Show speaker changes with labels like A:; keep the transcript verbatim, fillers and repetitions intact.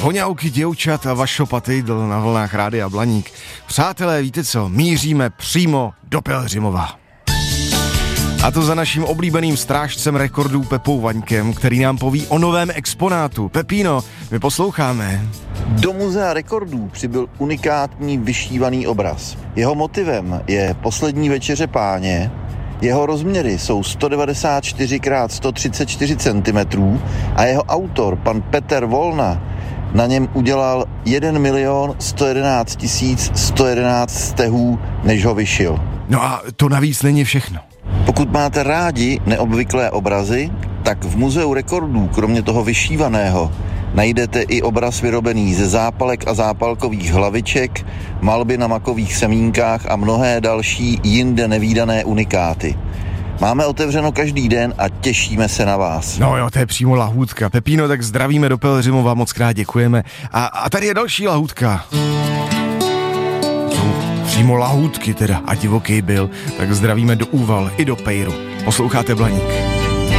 A: Hoňauky děvčat a vašopatejdl na vlnách Rádia Blaník. Přátelé, víte co, míříme přímo do Pelhřimova. A to za naším oblíbeným strážcem rekordů Pepou Vaňkem, který nám poví o novém exponátu. Pepíno, my posloucháme.
B: Do muzea rekordů přibyl unikátní vyšívaný obraz. Jeho motivem je Poslední večeře Páně. Jeho rozměry jsou sto devadesát čtyři krát sto třicet čtyři centimetrů a jeho autor, pan Petr Volna, na něm udělal jeden milion sto jedenáct tisíc sto jedenáct stehů, než ho vyšil.
A: No a to navíc není všechno.
B: Pokud máte rádi neobvyklé obrazy, tak v muzeu rekordů, kromě toho vyšívaného, najdete i obraz vyrobený ze zápalek a zápalkových hlaviček, malby na makových semínkách a mnohé další jinde nevídané unikáty. Máme otevřeno každý den a těšíme se na vás.
A: No jo, to je přímo lahůdka. Pepíno, tak zdravíme do Pelhřimova, moc krát děkujeme. A, a tady je další lahůdka. Jsou přímo lahůdky teda, a divoký byl, tak zdravíme do Úval i do Pejru. Posloucháte Blaník.